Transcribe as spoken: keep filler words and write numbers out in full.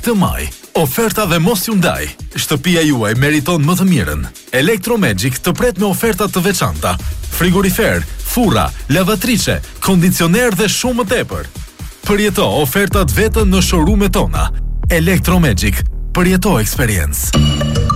këtë maj, oferta dhe mos ju ndaj. Shtëpia juaj meriton më të mirën. Electromagic të pret me oferta të veçanta. Frigorifer, furra, lavatrice, kondicioner dhe shumë më tepër. Përjeto ofertat vetën në showroom-et tona. Electromagic, përjeto experience.